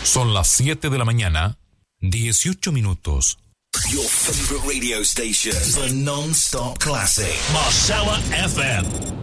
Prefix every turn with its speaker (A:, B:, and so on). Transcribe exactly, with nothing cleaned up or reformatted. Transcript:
A: Son las siete de la mañana, dieciocho minutos.
B: Your favorite radio station, the non-stop classic.
C: Marcella F M.